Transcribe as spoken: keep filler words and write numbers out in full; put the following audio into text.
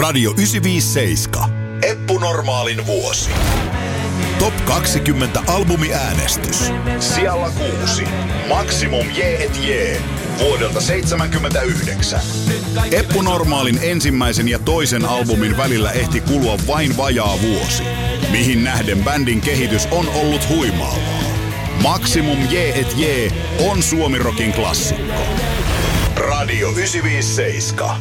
Radio yhdeksänsataaviisikymmentäseitsemän. Eppu Normaalin vuosi. Top kaksikymmentä albumiäänestys. Sijalla kuusi. Maximum J et J. Vuodelta seitsemänkymmentäyhdeksän. Eppu Normaalin ensimmäisen ja toisen albumin välillä ehti kulua vain vajaa vuosi, mihin nähden bändin kehitys on ollut huimaavaa. Maximum J et J on Suomi Rockin klassikko. Radio yhdeksänsataaviisikymmentäseitsemän.